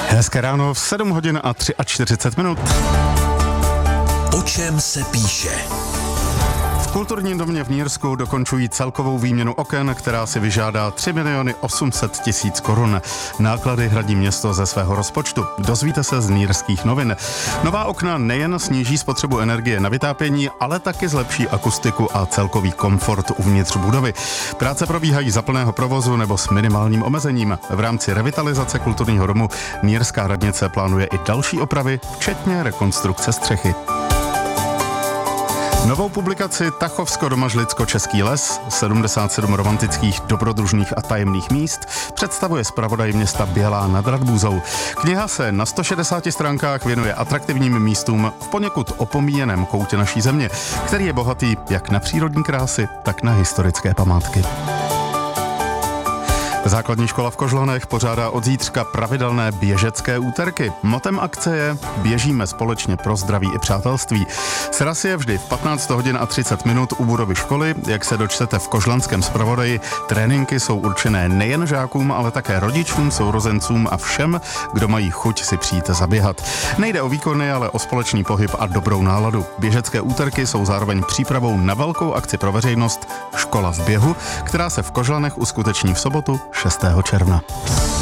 Hezké ráno v 7 hodin a 43 minut. O čem se píše? V kulturním domě v Nýrsku dokončují celkovou výměnu oken, která si vyžádá 3 800 000 korun. Náklady hradí město ze svého rozpočtu. Dozvíte se z Nýrských novin. Nová okna nejen sníží spotřebu energie na vytápění, ale taky zlepší akustiku a celkový komfort uvnitř budovy. Práce probíhají za plného provozu nebo s minimálním omezením. V rámci revitalizace kulturního domu Nýrská radnice plánuje i další opravy, včetně rekonstrukce střechy. Novou publikaci Tachovsko-Domažlicko-Český les, 77 romantických, dobrodružných a tajemných míst, představuje zpravodaj města Bělá nad Radbůzou. Kniha se na 160 stránkách věnuje atraktivním místům v poněkud opomíjeném koutě naší země, který je bohatý jak na přírodní krásy, tak na historické památky. Základní škola v Kožlanech pořádá od zítřka pravidelné běžecké úterky. Motem akce je Běžíme společně pro zdraví i přátelství. Sraz je vždy v 15 hodin a 30 minut u budovy školy. Jak se dočtete v kožlanském zpravodaji, tréninky jsou určené nejen žákům, ale také rodičům, sourozencům a všem, kdo mají chuť si přijít zaběhat. Nejde o výkony, ale o společný pohyb a dobrou náladu. Běžecké úterky jsou zároveň přípravou na velkou akci pro veřejnost Škola v běhu, která se v Kožlanech uskuteční v sobotu 6. června.